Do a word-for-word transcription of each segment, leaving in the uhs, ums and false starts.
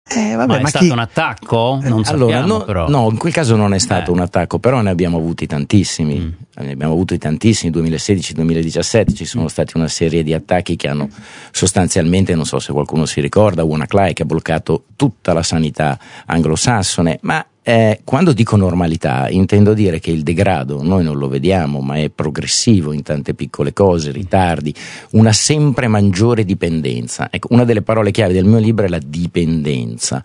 Eh, vabbè, ma è ma stato chi... un attacco? Non allora, sappiamo, no, però. no, in quel caso non è stato eh. un attacco, però ne abbiamo avuti tantissimi. Mm. Ne abbiamo avuti tantissimi, duemilasedici duemiladiciassette ci sono mm. stati una serie di attacchi che hanno sostanzialmente, non so se qualcuno si ricorda, WannaCry che ha bloccato tutta la sanità anglosassone, ma eh, quando dico normalità intendo dire che il degrado noi non lo vediamo, ma è progressivo in tante piccole cose, ritardi, una sempre maggiore dipendenza. Ecco, una delle parole chiave del mio libro è la dipendenza.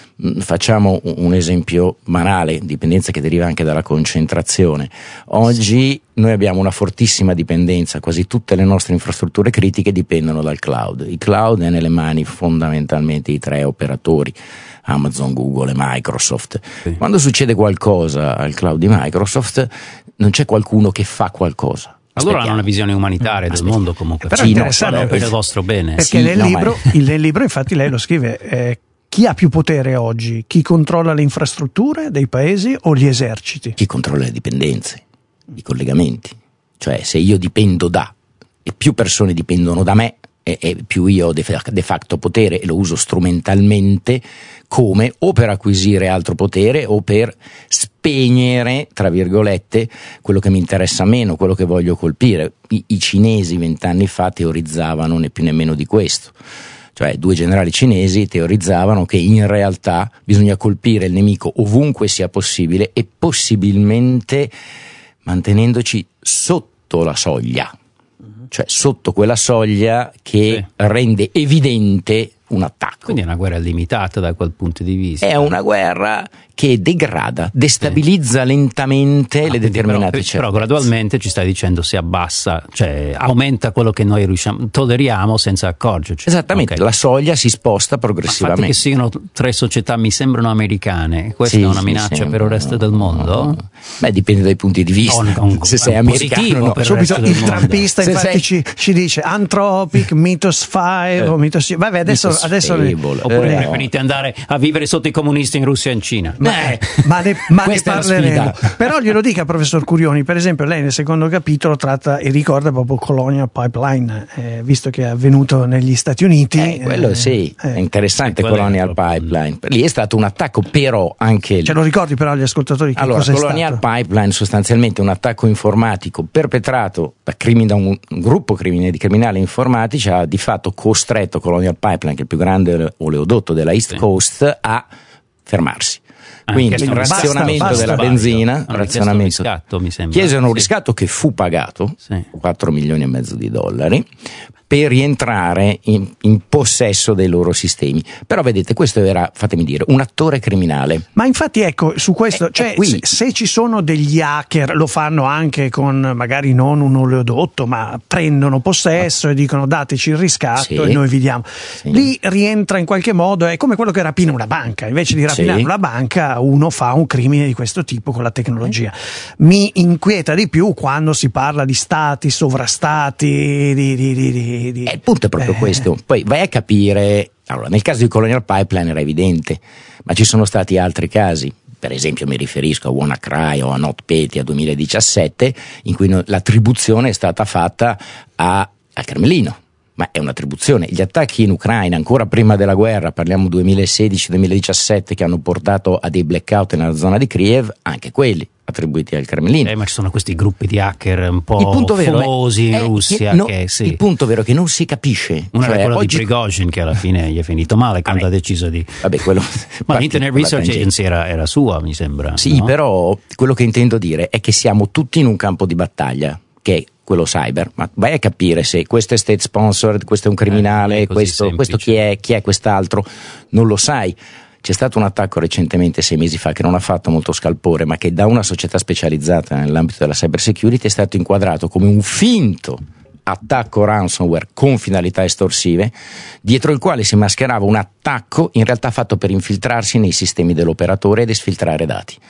Facciamo un esempio banale, dipendenza che deriva anche dalla concentrazione. Oggi noi abbiamo una fortissima dipendenza, quasi tutte le nostre infrastrutture critiche dipendono dal cloud. Il cloud è nelle mani fondamentalmente di tre operatori, Amazon, Google e Microsoft. Sì. Quando succede qualcosa al cloud di Microsoft non c'è qualcuno che fa qualcosa. Allora hanno una visione umanitaria del Aspetta. mondo comunque. Però sì, è no, interessante, per il vostro bene. Perché sì, nel, no, libro, ma... nel libro infatti lei lo scrive, eh, chi ha più potere oggi? Chi controlla le infrastrutture dei paesi o gli eserciti? Chi controlla le dipendenze, i collegamenti. Cioè se io dipendo da e più persone dipendono da me e, e più io ho de, de facto potere e lo uso strumentalmente come o per acquisire altro potere o per spegnere, tra virgolette, quello che mi interessa meno, quello che voglio colpire. I, i cinesi vent'anni fa teorizzavano né più né meno di questo. Cioè due generali cinesi teorizzavano che in realtà bisogna colpire il nemico ovunque sia possibile e possibilmente mantenendoci sotto la soglia, cioè sotto quella soglia che sì. rende evidente un attacco. Quindi è una guerra limitata da quel punto di vista. È una guerra che degrada, destabilizza sì. lentamente ah, le determinate però, certezze. Però gradualmente ci stai dicendo si abbassa, cioè aumenta quello che noi riusciamo, tolleriamo senza accorgerci. Esattamente, okay. La soglia si sposta progressivamente. Ma il fatto che siano tre società mi sembrano americane, questa sì, è una sì, minaccia sembra, per il resto no, del mondo? No, no. Beh, dipende dai punti di vista. No, no, se sei americano, no. per subito il, il trampista se infatti sei... ci, ci dice Anthropic, Mythos cinque eh. o Mythos... Vabbè, adesso, Mythos adesso Fable. Oppure Eh, preferite andare a vivere sotto i comunisti in Russia e in Cina? Ma, eh, ma ne, ma ne Questa è la parleremo. sfida. Però glielo dica, professor Curioni, per esempio lei nel secondo capitolo tratta e ricorda proprio Colonial Pipeline, eh, visto che è avvenuto negli Stati Uniti. Eh, quello eh, sì, eh. è interessante. Sì, Colonial è proprio... Pipeline. Lì è stato un attacco, però anche... Ce lo ricordi però agli ascoltatori che allora, cosa è Colonial stato? Pipeline sostanzialmente è un attacco informatico perpetrato da, crimi, da un, un gruppo crimine, di criminali informatici, ha di fatto costretto Colonial Pipeline, che è il più grande oleodotto della East sì. Coast, a fermarsi. Ah, Quindi il basta, razionamento basta, della basta. benzina, Hanno razionamento, chiesto un riscatto, mi sembra. chiesero un sì. riscatto che fu pagato, sì. quattro milioni e mezzo di dollari, per rientrare in, in possesso dei loro sistemi. Però vedete, questo era, fatemi dire, un attore criminale. Ma infatti ecco, su questo, È- cioè è qui. se, se ci sono degli hacker, lo fanno anche con magari non un oleodotto, ma prendono possesso e dicono dateci il riscatto Sì. e noi vi diamo. Sì. Lì rientra in qualche modo, è come quello che rapina una banca, invece di rapinare Sì. una banca uno fa un crimine di questo tipo con la tecnologia. Mi inquieta di più quando si parla di stati, sovrastati, di... di, di, di, di Eh, il punto è proprio eh. questo. Poi vai a capire, allora, nel caso di Colonial Pipeline era evidente, ma ci sono stati altri casi. Per esempio mi riferisco a WannaCry o a NotPetya duemiladiciassette, in cui no, l'attribuzione è stata fatta a, al Cremlino. Ma è un'attribuzione. Gli attacchi in Ucraina, ancora prima della guerra, parliamo duemilasedici duemiladiciassette, che hanno portato a dei blackout nella zona di Kiev, anche quelli attribuiti al Cremlino. Eh, ma ci sono questi gruppi di hacker un Il po' punto vero è- famosi in è Russia che no, che sì. il punto vero è che non si capisce. Uno Cioè, era quello oggi- di Prigozhin, che alla fine gli è finito male quando Vabbè. ha deciso di... Vabbè, quello Ma l'Internet la Research tangente. Agency era, era sua, mi sembra. Sì, no? però quello che intendo dire è che siamo tutti in un campo di battaglia, che è quello cyber, ma vai a capire se questo è state sponsored, questo è un criminale, Eh, è così questo, semplice. questo chi è, chi è quest'altro, non lo sai. C'è stato un attacco recentemente, sei mesi fa, che non ha fatto molto scalpore, ma che da una società specializzata nell'ambito della cyber security è stato inquadrato come un finto attacco ransomware con finalità estorsive, dietro il quale si mascherava un attacco in realtà fatto per infiltrarsi nei sistemi dell'operatore ed esfiltrare dati.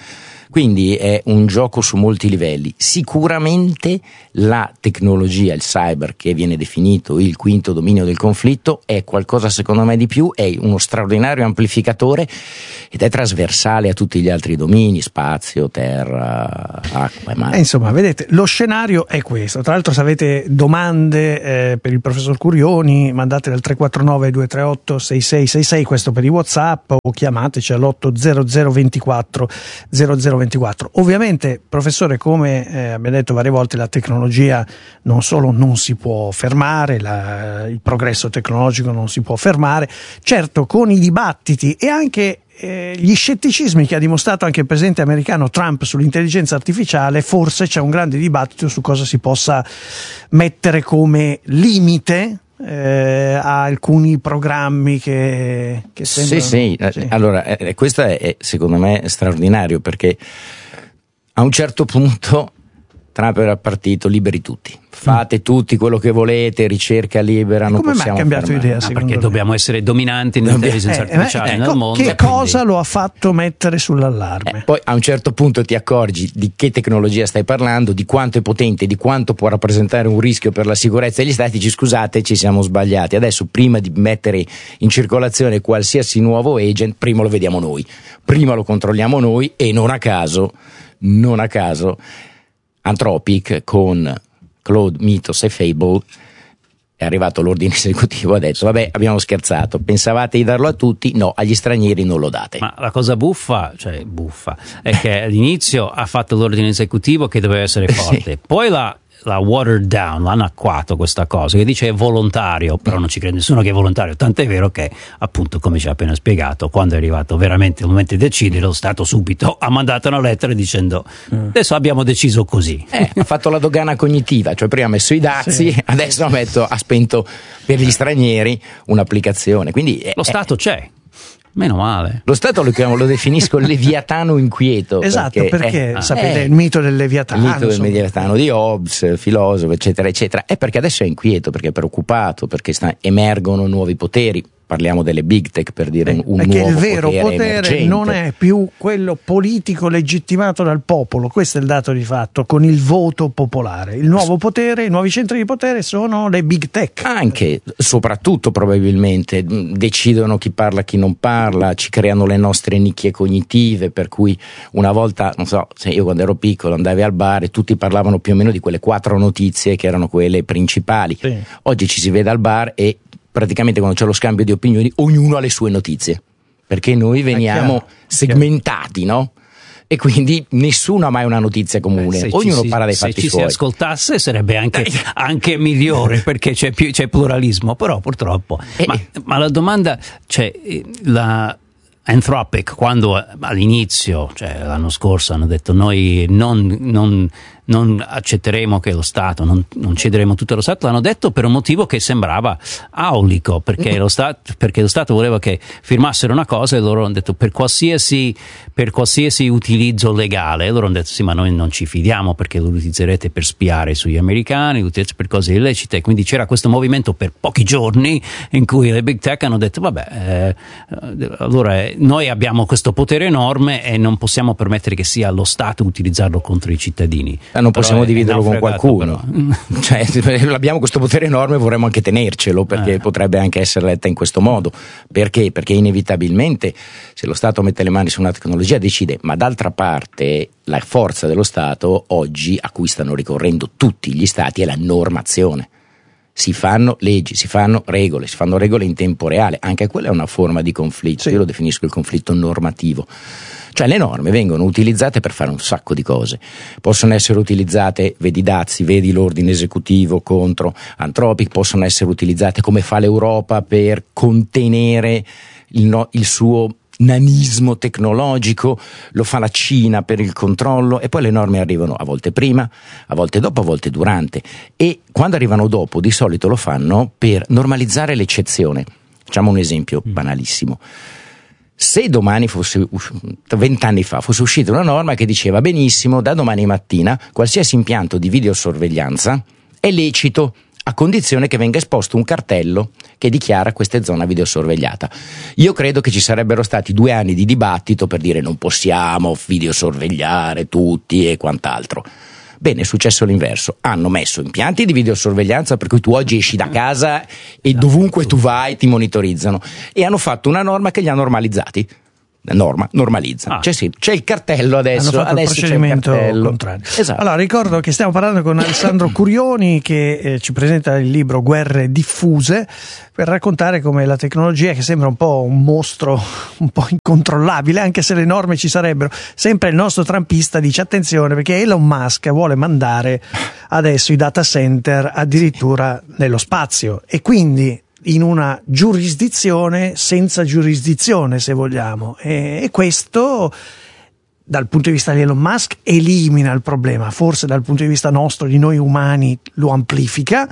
Quindi è un gioco su molti livelli. Sicuramente la tecnologia, il cyber, che viene definito il quinto dominio del conflitto, è qualcosa secondo me di più, è uno straordinario amplificatore ed è trasversale a tutti gli altri domini, spazio, terra, acqua e mare. Eh, insomma, vedete, lo scenario è questo. Tra l'altro, se avete domande eh, per il professor Curioni, mandatele al tre quattro nove due tre otto sei sei sei sei, questo per i WhatsApp, o chiamateci all'otto zero zero ventiquattro zero zero ventiquattro. Ovviamente, professore, come eh, abbiamo detto varie volte, la tecnologia non solo non si può fermare, la, il progresso tecnologico non si può fermare. Certo, con i dibattiti e anche eh, gli scetticismi che ha dimostrato anche il presidente americano Trump sull'intelligenza artificiale, forse c'è un grande dibattito su cosa si possa mettere come limite Eh, a alcuni programmi che, che sembrano. Sì, sì, sì. Allora, eh, questo è, è secondo me straordinario, perché a un certo punto Trump era partito liberi tutti, fate tutti quello che volete, ricerca libera, non come possiamo mai ha cambiato fermare. idea? Ah, perché dobbiamo essere dominanti nell'intelligenza eh, artificiale eh, nel co- mondo. che quindi... cosa lo ha fatto mettere sull'allarme? Eh, poi a un certo punto ti accorgi di che tecnologia stai parlando, di quanto è potente, di quanto può rappresentare un rischio per la sicurezza degli stati. Dici, scusate, ci siamo sbagliati, adesso prima di mettere in circolazione qualsiasi nuovo agent, prima lo vediamo noi, prima lo controlliamo noi, e non a caso non a caso Anthropic con Claude, Mythos e Fable è arrivato l'ordine esecutivo, ha detto vabbè, abbiamo scherzato, pensavate di darlo a tutti, no, agli stranieri non lo date. Ma la cosa buffa, cioè buffa, è che all'inizio ha fatto l'ordine esecutivo che doveva essere forte, sì. Poi la la watered down, l'hanno acquato questa cosa, che dice è volontario, però non ci crede nessuno che è volontario, tant'è vero che, appunto, come ci ha appena spiegato, quando è arrivato veramente il momento di decidere, lo Stato subito ha mandato una lettera dicendo adesso abbiamo deciso così. Eh, ha fatto la dogana cognitiva, cioè prima ha messo i dazi, sì. Adesso ha, metto, ha spento per gli stranieri un'applicazione. Quindi è, lo Stato c'è. Meno male. Lo Stato lo, chiamo, lo definisco il leviatano inquieto. Esatto, perché, perché eh, sapete eh, il mito del leviatano. Il mito del insomma. leviatano di Hobbes, filosofo, eccetera, eccetera. È perché adesso è inquieto, perché è preoccupato, perché sta, emergono nuovi poteri. Parliamo delle big tech per dire un, un perché nuovo il vero potere, potere emergente. Non è più quello politico legittimato dal popolo, questo è il dato di fatto, con il voto popolare. Il nuovo potere, i nuovi centri di potere sono le big tech. Anche, soprattutto probabilmente, decidono chi parla, chi non parla, ci creano le nostre nicchie cognitive, per cui una volta, non so, se io quando ero piccolo andavi al bar e tutti parlavano più o meno di quelle quattro notizie che erano quelle principali. Sì. Oggi ci si vede al bar e praticamente quando c'è lo scambio di opinioni ognuno ha le sue notizie, perché noi veniamo chiaro, segmentati, no? E quindi nessuno ha mai una notizia comune, eh, ognuno si, parla dei se fatti suoi. Se ci suoi. si ascoltasse sarebbe anche, anche migliore, perché c'è, più, c'è pluralismo, però purtroppo. Eh, ma, ma la domanda, cioè, la Anthropic, quando all'inizio, cioè l'anno scorso, hanno detto noi non, non, non accetteremo che lo Stato, non, non cederemo tutto allo Stato, l'hanno detto per un motivo che sembrava aulico, perché lo Stato, perché lo Stato voleva che firmassero una cosa e loro hanno detto per qualsiasi, per qualsiasi utilizzo legale, loro hanno detto sì, ma noi non ci fidiamo perché lo utilizzerete per spiare sugli americani, lo utilizzerete per cose illecite, quindi c'era questo movimento per pochi giorni in cui le big tech hanno detto vabbè, eh, allora noi abbiamo questo potere enorme e non possiamo permettere che sia lo Stato utilizzarlo contro i cittadini. Non possiamo è, dividerlo è con qualcuno. Cioè, abbiamo questo potere enorme, vorremmo anche tenercelo, perché eh. potrebbe anche essere letta in questo modo. Perché? Perché inevitabilmente se lo Stato mette le mani su una tecnologia decide, ma d'altra parte la forza dello Stato oggi, a cui stanno ricorrendo tutti gli Stati, è la normazione. Si fanno leggi, si fanno regole, si fanno regole in tempo reale, anche quella è una forma di conflitto, sì. Io lo definisco il conflitto normativo. Cioè le norme vengono utilizzate per fare un sacco di cose, possono essere utilizzate, vedi dazi, vedi l'ordine esecutivo contro Anthropic, possono essere utilizzate come fa l'Europa per contenere il, no, il suo nanismo tecnologico, lo fa la Cina per il controllo, e poi le norme arrivano a volte prima, a volte dopo, a volte durante, e quando arrivano dopo di solito lo fanno per normalizzare l'eccezione. Facciamo un esempio banalissimo. Se domani fosse, vent'anni fa, fosse uscita una norma che diceva benissimo, da domani mattina qualsiasi impianto di videosorveglianza è lecito a condizione che venga esposto un cartello che dichiara questa è zona videosorvegliata. Io credo che ci sarebbero stati due anni di dibattito per dire non possiamo videosorvegliare tutti e quant'altro. Bene, è successo l'inverso, hanno messo impianti di videosorveglianza per cui tu oggi esci da casa e dovunque tu vai ti monitorizzano, e hanno fatto una norma che li ha normalizzati. Norma, normalizza. Ah. Cioè sì, c'è il cartello adesso, Hanno fatto adesso il procedimento c'è il cartello. contrario. Esatto. Allora, ricordo che stiamo parlando con Alessandro Curioni che eh, ci presenta il libro Guerre diffuse, per raccontare come la tecnologia, che sembra un po' un mostro un po' incontrollabile, anche se le norme ci sarebbero, sempre il nostro trampista dice attenzione perché Elon Musk vuole mandare adesso i data center addirittura nello spazio, e quindi in una giurisdizione senza giurisdizione, se vogliamo, e, e questo dal punto di vista di Elon Musk elimina il problema, forse dal punto di vista nostro, di noi umani, lo amplifica,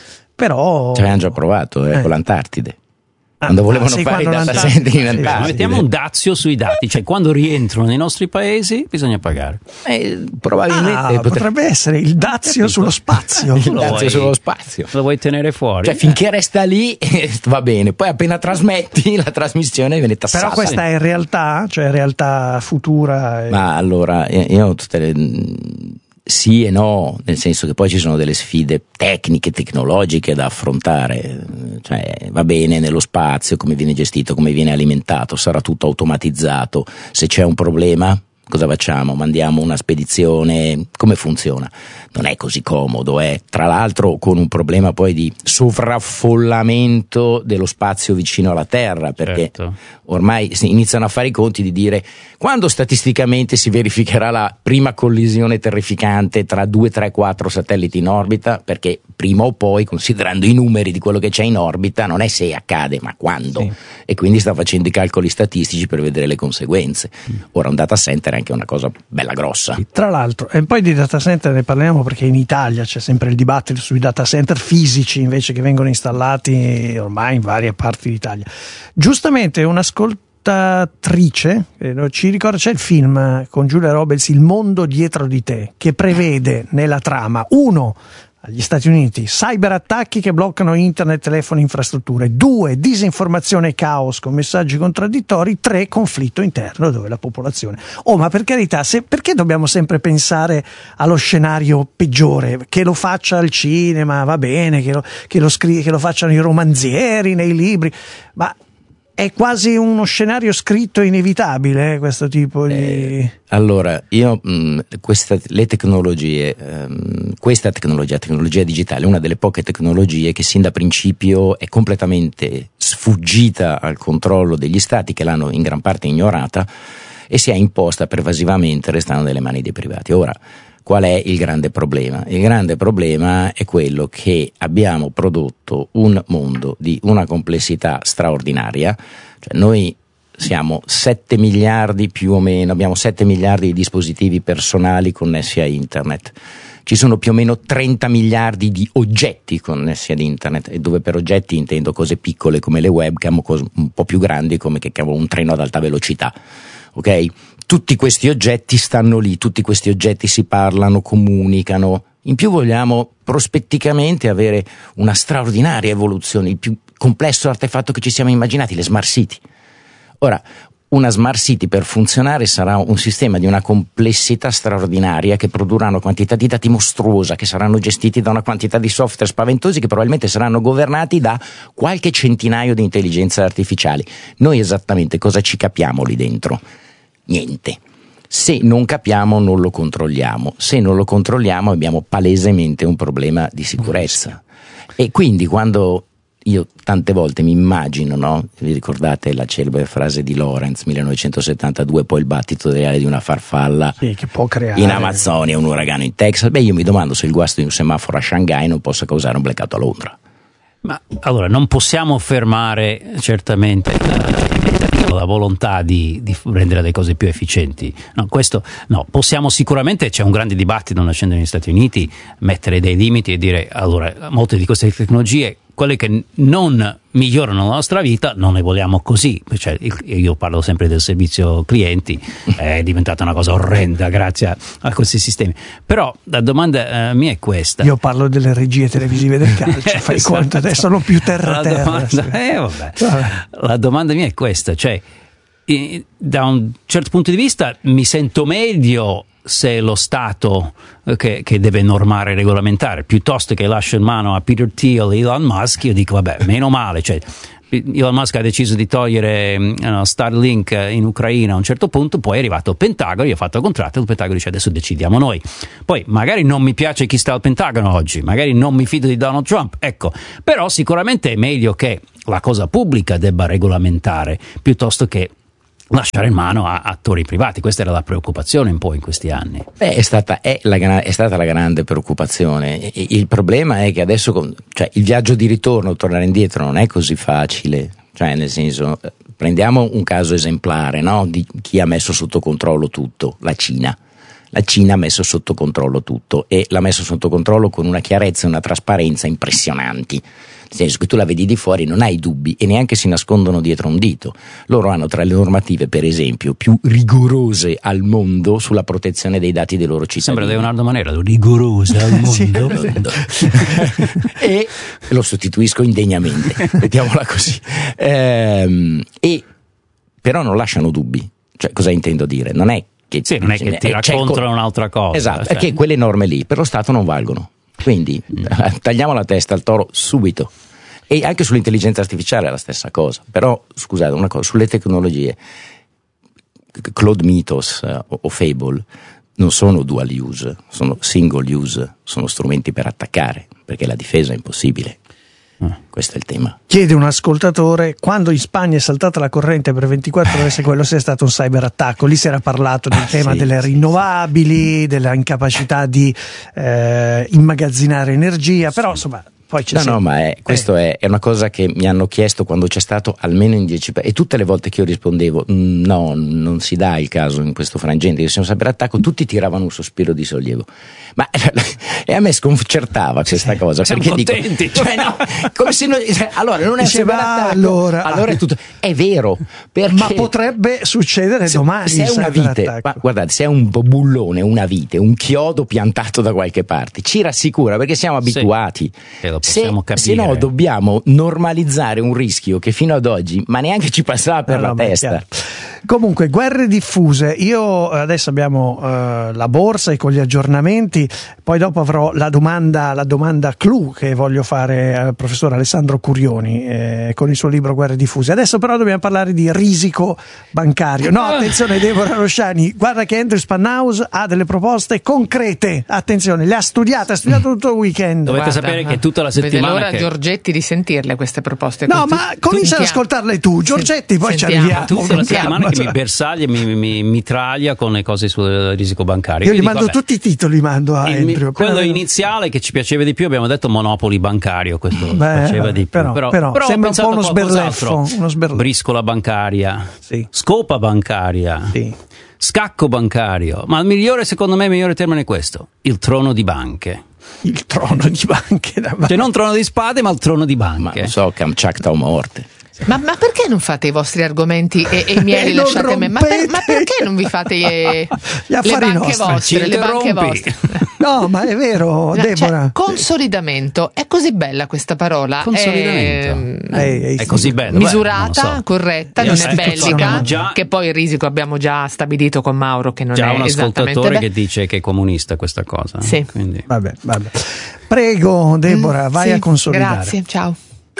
però ci avevano già provato eh, eh. con l'Antartide. Ah, Quando volevano sì, fare i quando data l'Antartide- center in sì, Antartide. Mettiamo un dazio sui dati, cioè quando rientrano nei nostri paesi bisogna pagare. Eh, probabilmente Ah, potre- potrebbe essere il dazio sullo spazio. il Lo dazio vuoi- sullo spazio. Lo vuoi tenere fuori? Cioè, finché resta lì eh, va bene, poi appena trasmetti la trasmissione viene tassata. Però questa è realtà, cioè realtà futura. Ma allora, io- io ho tutte le sì e no, nel senso che poi ci sono delle sfide tecniche, tecnologiche da affrontare, cioè va bene nello spazio, come viene gestito, come viene alimentato, sarà tutto automatizzato, se c'è un problema cosa facciamo? Mandiamo una spedizione, come funziona? Non è così comodo, eh. Tra l'altro con un problema poi di sovraffollamento dello spazio vicino alla Terra, perché Certo. ormai si iniziano a fare i conti di dire quando statisticamente si verificherà la prima collisione terrificante tra due, tre, quattro satelliti in orbita, perché prima o poi, considerando i numeri di quello che c'è in orbita, non è se accade, ma quando. Sì. E quindi sta facendo i calcoli statistici per vedere le conseguenze. Ora un data center è anche una cosa bella grossa. Tra l'altro, e poi di data center ne parliamo perché in Italia c'è sempre il dibattito sui data center fisici invece che vengono installati ormai in varie parti d'Italia. Giustamente un'ascoltatrice eh, ci ricorda, c'è il film con Julia Roberts, Il mondo dietro di te, che prevede nella trama uno, agli Stati Uniti, cyberattacchi che bloccano internet, telefoni, infrastrutture; due, disinformazione e caos con messaggi contraddittori; tre, conflitto interno dove la popolazione. Oh, ma per carità, se, perché dobbiamo sempre pensare allo scenario peggiore? Che lo faccia il cinema, va bene, che lo, che lo, scri- che lo facciano i romanzieri nei libri, ma è quasi uno scenario scritto inevitabile, eh, questo tipo di... Eh, allora, io mh, questa, le tecnologie, ehm, questa tecnologia, tecnologia digitale, è una delle poche tecnologie che sin da principio è completamente sfuggita al controllo degli stati, che l'hanno in gran parte ignorata, e si è imposta pervasivamente restando nelle mani dei privati. Ora, qual è il grande problema? Il grande problema è quello che abbiamo prodotto un mondo di una complessità straordinaria, cioè noi siamo sette miliardi più o meno, abbiamo sette miliardi di dispositivi personali connessi a internet. Ci sono più o meno trenta miliardi di oggetti connessi ad internet, e dove per oggetti intendo cose piccole come le webcam, o cose un po' più grandi come che cavolo, un treno ad alta velocità. Ok? Tutti questi oggetti stanno lì, tutti questi oggetti si parlano, comunicano. In più vogliamo prospetticamente avere una straordinaria evoluzione, il più complesso artefatto che ci siamo immaginati, le smart city. Ora, una smart city per funzionare sarà un sistema di una complessità straordinaria, che produrrà una quantità di dati mostruosa, che saranno gestiti da una quantità di software spaventosi, che probabilmente saranno governati da qualche centinaio di intelligenze artificiali. Noi esattamente cosa ci capiamo lì dentro? Niente. Se non capiamo non lo controlliamo, se non lo controlliamo abbiamo palesemente un problema di sicurezza. E quindi quando io tante volte mi immagino, no? Vi ricordate la celebre frase di Lorenz, millenovecentosettantadue, poi il battito reale di una farfalla Sì, che può creare in Amazzonia, un uragano in Texas. Beh, io mi domando se il guasto di un semaforo a Shanghai non possa causare un blackout a Londra. Ma allora non possiamo fermare certamente la, la volontà di, di rendere le cose più efficienti. No, questo no, possiamo sicuramente, c'è un grande dibattito nascendo negli Stati Uniti, mettere dei limiti e dire allora molte di queste tecnologie quelle che non migliorano la nostra vita non le vogliamo così. Cioè, io parlo sempre del servizio clienti, è diventata una cosa orrenda grazie a, a questi sistemi. Però la domanda eh, mia è questa. Io parlo delle regie televisive del calcio, fai esatto. conto, adesso sono più terra la terra. Domanda, Sì. eh, vabbè. Vabbè. La domanda mia è questa, cioè eh, da un certo punto di vista mi sento meglio se è lo Stato che, che deve normare e regolamentare, piuttosto che lascio in mano a Peter Thiel e Elon Musk. Io dico vabbè, meno male, cioè Elon Musk ha deciso di togliere uh, Starlink in Ucraina a un certo punto, poi è arrivato il Pentagono, io ho fatto il contratto e il Pentagono dice adesso decidiamo noi. Poi magari non mi piace chi sta al Pentagono oggi, magari non mi fido di Donald Trump, ecco, però sicuramente è meglio che la cosa pubblica debba regolamentare piuttosto che lasciare in mano a attori privati. Questa era la preoccupazione un po' in questi anni. Beh, è stata, è la, è stata la grande preoccupazione. Il problema è che adesso, cioè, il viaggio di ritorno, tornare indietro, non è così facile. Cioè, nel senso, prendiamo un caso esemplare, no? Di chi ha messo sotto controllo tutto, la Cina. La Cina ha messo sotto controllo tutto e l'ha messo sotto controllo con una chiarezza e una trasparenza impressionanti. Nel senso che tu la vedi di fuori, non hai dubbi e neanche si nascondono dietro un dito. Loro hanno tra le normative, per esempio, più rigorose al mondo sulla protezione dei dati dei loro cittadini. Sembra Leonardo Manera, rigorosa al mondo. Sì. E lo sostituisco indegnamente, mettiamola così. Ehm, e però non lasciano dubbi. Cioè, cosa intendo dire? Non è che, sì, non è che ti raccontano co- un'altra cosa. Esatto, cioè. È che quelle norme lì per lo Stato non valgono. Quindi mm. tagliamo la testa al toro subito. E anche sull'intelligenza artificiale è la stessa cosa. Però, scusate, una cosa, sulle tecnologie, Claude Mythos uh, o Fable non sono dual use, sono single use, sono strumenti per attaccare, perché la difesa è impossibile. Questo è il tema. Chiede un ascoltatore: quando in Spagna è saltata la corrente per ventiquattro ore, se quello sia stato un cyberattacco. Lì si era parlato del tema sì, delle rinnovabili, della incapacità di eh, immagazzinare energia, però insomma poi c'è no sempre. no ma è, questo eh. è, è una cosa che mi hanno chiesto quando c'è stato almeno in dieci e tutte le volte che io rispondevo no, non si dà il caso in questo frangente, che se un cyberattacco tutti tiravano un sospiro di sollievo, ma e a me sconcertava questa sì, cosa, siamo perché contenti. dico, cioè no, come se non, cioè, allora non è un cyberattacco, allora, allora è tutto, è vero, perché ma potrebbe succedere se, domani. Se è una vite, ma guardate, se è un bullone, una vite, un chiodo piantato da qualche parte, ci rassicura perché siamo abituati. Sì, lo possiamo se, se no dobbiamo normalizzare un rischio che fino ad oggi ma neanche ci passava per no, la no, testa. Comunque, guerre diffuse. Io adesso abbiamo uh, la borsa e con gli aggiornamenti, poi dopo avrò la domanda, la domanda clou che voglio fare al professor Alessandro Curioni eh, con il suo libro Guerre diffuse. Adesso però dobbiamo parlare di risico bancario. No, attenzione Deborah Rosciani, guarda che Andrew Spanhaus ha delle proposte concrete. Attenzione, le ha studiate, ha studiato tutto il weekend. Dovete Guarda, sapere che tutta la settimana vede l'ora che... Giorgetti di sentirle queste proposte. No, ma comincia ad ascoltarle tu, Giorgetti, poi ci arriviamo. Tutta la settimana che mi bersaglia e mi, mi mitraglia con le cose sul risico bancario. Io Io gli dico, mando vabbè, tutti i titoli, mando a il, Andrew. quello però... iniziale che ci piaceva di più, abbiamo detto Monopoli bancario, questo Beh, faceva di più. però, Però, però, però sembra un po' uno sberleffo, uno sberleffo. Briscola bancaria, sì. Scopa bancaria, sì. Scacco bancario, ma il migliore, secondo me, il migliore termine è questo: il trono di banche. Il trono di banche. Cioè non trono di spade, ma il trono di banche. Ma non so, Kamchatka o morte. Ma, ma perché non fate i vostri argomenti e, e i miei li lasciate a me? Ma, per, ma perché non vi fate eh, gli le affari banche nostri? vostre? Le banche vostre? No, ma è vero, No, Deborah. cioè, consolidamento, è così bella questa parola. Consolidamento. È, è, è così bella. Misurata, Beh, so. corretta, Io non è bellica. già, che poi il risico abbiamo già stabilito con Mauro che non già è un esattamente ascoltatore be- che dice che è comunista questa cosa. Sì. Quindi. Vabbè, vabbè. Prego, Deborah, vai sì, a consolidare. Grazie, ciao.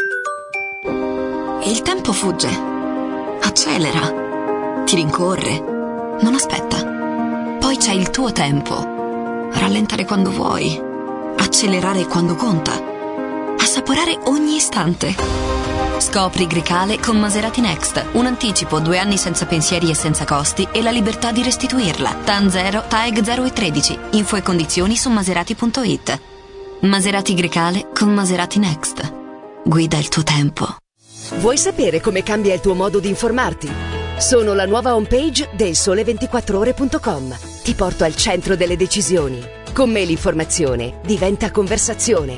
Il tempo fugge, accelera, ti rincorre, non aspetta. Poi c'è il tuo tempo, rallentare quando vuoi, accelerare quando conta, assaporare ogni istante. Scopri Grecale con Maserati Next, un anticipo, due anni senza pensieri e senza costi e la libertà di restituirla. T A N zero, T A E G zero e tredici, info e condizioni su maserati punto it. Maserati Grecale con Maserati Next, guida il tuo tempo. Vuoi sapere come cambia il tuo modo di informarti? Sono la nuova homepage del sole ventiquattro ore punto com. Ti porto al centro delle decisioni. Con me l'informazione diventa conversazione.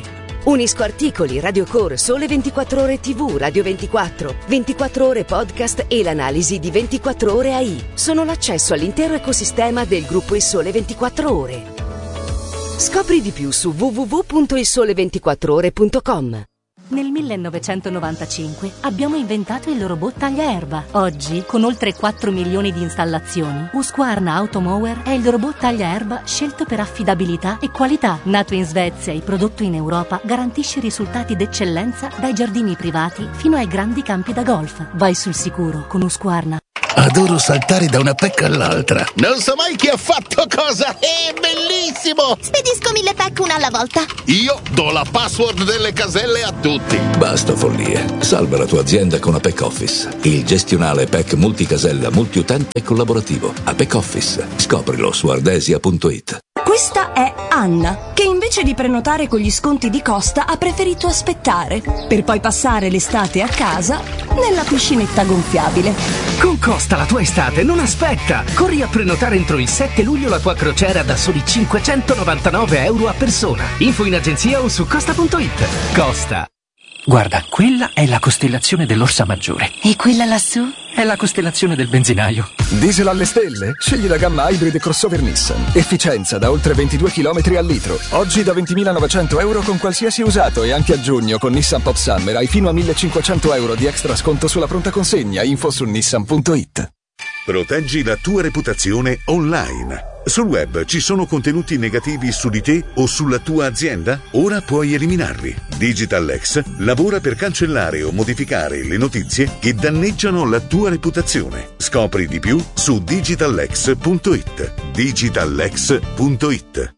Unisco articoli, radiocore, Sole ventiquattro Ore tivù, Radio ventiquattro, ventiquattro Ore podcast e l'analisi di ventiquattro Ore A I. Sono l'accesso all'intero ecosistema del gruppo Il Sole ventiquattro Ore. Scopri di più su w w w punto il sole ventiquattro ore punto com. Nel millenovecentonovantacinque abbiamo inventato il robot tagliaerba. Oggi, con oltre quattro milioni di installazioni, Husqvarna Automower è il robot tagliaerba scelto per affidabilità e qualità. Nato in Svezia e prodotto in Europa, garantisce risultati d'eccellenza dai giardini privati fino ai grandi campi da golf. Vai sul sicuro con Husqvarna. Adoro saltare da una pecca all'altra. Non so mai chi ha fatto cosa. È bellissimo. Spedisco mille pack una alla volta. Io do la password delle caselle a tutti. Basta follie. Salva la tua azienda con Apex Office, il gestionale P E C multicasella, multiutente e collaborativo. Apex Office. Scoprilo su ardesia punto it. Questa è Anna, che invece di prenotare con gli sconti di Costa ha preferito aspettare, per poi passare l'estate a casa nella piscinetta gonfiabile. Con Costa la tua estate non aspetta! Corri a prenotare entro il sette luglio la tua crociera da soli cinquecentonovantanove euro a persona. Info in agenzia o su costa punto it. Costa. Guarda, quella è la costellazione dell'Orsa Maggiore. E quella lassù? È la costellazione del benzinaio. Diesel alle stelle? Scegli la gamma Hybrid crossover Nissan. Efficienza da oltre ventidue chilometri al litro. Oggi da ventimilanovecento euro con qualsiasi usato, e anche a giugno con Nissan Pop Summer hai fino a millecinquecento euro di extra sconto sulla pronta consegna. Info su nissan punto it. Proteggi la tua reputazione online. Sul web ci sono contenuti negativi su di te o sulla tua azienda? Ora puoi eliminarli. DigitalX lavora per cancellare o modificare le notizie che danneggiano la tua reputazione. Scopri di più su digitalx punto it. digitalx punto it.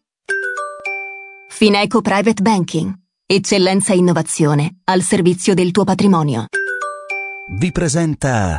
Fineco Private Banking. Eccellenza e innovazione al servizio del tuo patrimonio. Vi presenta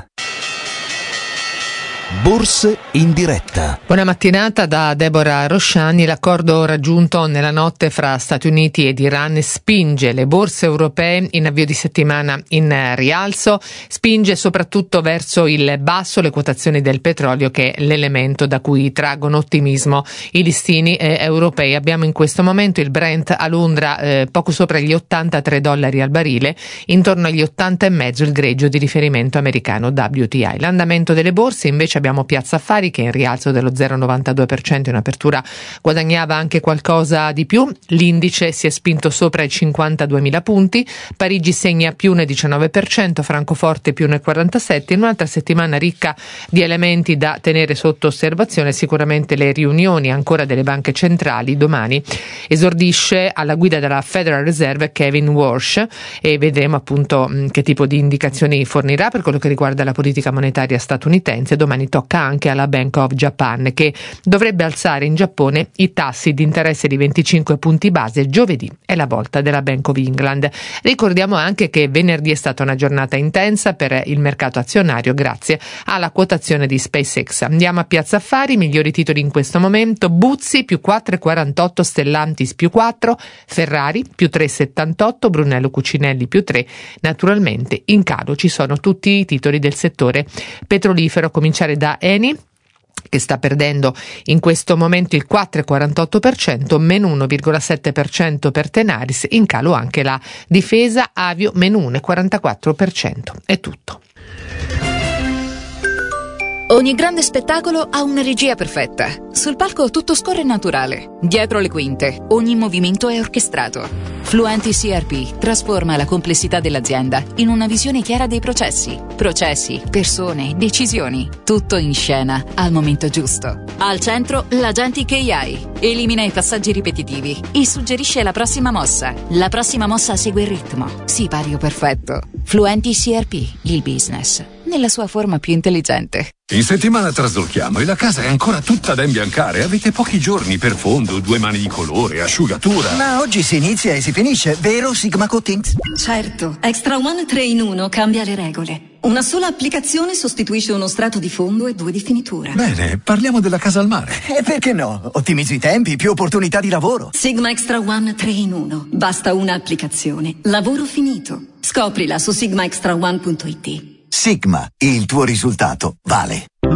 Borse in diretta. Buona mattinata da Deborah Rosciani. L'accordo raggiunto nella notte fra Stati Uniti ed Iran spinge le borse europee in avvio di settimana in rialzo, spinge soprattutto verso il basso le quotazioni del petrolio, che è l'elemento da cui traggono ottimismo i listini eh, europei. Abbiamo in questo momento il Brent a Londra eh, poco sopra gli ottantatré dollari al barile, intorno agli ottanta e mezzo il greggio di riferimento americano W T I. L'andamento delle borse invece abbiamo Piazza Affari che è in rialzo dello zero virgola novantadue per cento, in apertura guadagnava anche qualcosa di più, l'indice si è spinto sopra i cinquantaduemila punti, Parigi segna più nel diciannove per cento, Francoforte più nel quarantasette per cento. In un'altra settimana ricca di elementi da tenere sotto osservazione, sicuramente le riunioni ancora delle banche centrali. Domani esordisce alla guida della Federal Reserve Kevin Warsh e vedremo appunto che tipo di indicazioni fornirà per quello che riguarda la politica monetaria statunitense. Domani tocca anche alla Bank of Japan, che dovrebbe alzare in Giappone i tassi di interesse di venticinque punti base. Giovedì è la volta della Bank of England. Ricordiamo anche che venerdì è stata una giornata intensa per il mercato azionario grazie alla quotazione di SpaceX. Andiamo a Piazza Affari, migliori titoli in questo momento: Buzzi più quattro virgola quarantotto, Stellantis più quattro, Ferrari più tre virgola settantotto, Brunello Cucinelli più tre. Naturalmente in calo ci sono tutti i titoli del settore petrolifero, a cominciare da Eni, che sta perdendo in questo momento il quattro virgola quarantotto per cento, meno uno virgola sette per cento per Tenaris, in calo anche la Difesa, Avio meno uno virgola quarantaquattro per cento. È tutto. Ogni grande spettacolo ha una regia perfetta. Sul palco tutto scorre naturale. Dietro le quinte, ogni movimento è orchestrato. Fluenti C R P trasforma la complessità dell'azienda in una visione chiara dei processi. Processi, persone, decisioni. Tutto in scena, al momento giusto. Al centro, l'Agentic A I. Elimina i passaggi ripetitivi e suggerisce la prossima mossa. La prossima mossa segue il ritmo. Sipario perfetto. Fluenti C R P, il business nella sua forma più intelligente. In settimana traslochiamo e la casa è ancora tutta da imbiancare. Avete pochi giorni per fondo, due mani di colore, asciugatura. Ma oggi si inizia e si finisce, vero Sigma Coatings? Certo, Extra One tre in uno cambia le regole. Una sola applicazione sostituisce uno strato di fondo e due di finitura. Bene, parliamo della casa al mare. E perché no? Ottimizzi i tempi, più opportunità di lavoro. Sigma Extra One tre in uno. Basta una applicazione. Lavoro finito. Scoprila su sigma extra one punto it. Sigma, il tuo risultato vale.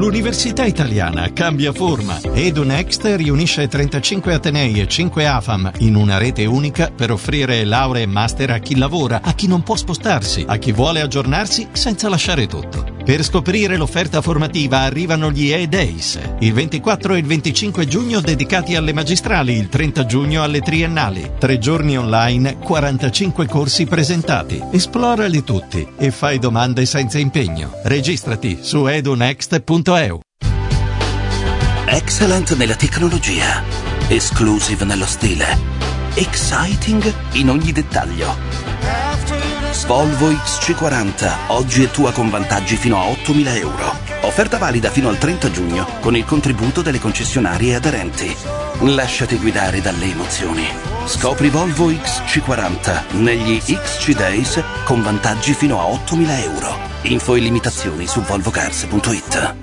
l'Università Italiana cambia forma. EduNext riunisce trentacinque atenei e cinque A F A M in una rete unica per offrire lauree e master a chi lavora, a chi non può spostarsi, a chi vuole aggiornarsi senza lasciare tutto. Per scoprire l'offerta formativa arrivano gli E-Days, il ventiquattro e il venticinque giugno dedicati alle magistrali, il trenta giugno alle triennali. Tre giorni online, quarantacinque corsi presentati. Esplorali tutti e fai domande senza impegno. Registrati su edunext punto e u. Excellent nella tecnologia, exclusive nello stile, exciting in ogni dettaglio. Volvo X C quaranta, oggi è tua con vantaggi fino a ottomila euro. Offerta valida fino al trenta giugno con il contributo delle concessionarie aderenti. Lasciati guidare dalle emozioni. Scopri Volvo X C quaranta negli X C Days con vantaggi fino a ottomila euro. Info e limitazioni su volvocars punto it.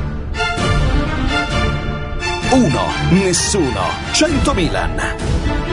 Uno, nessuno, cento Milan.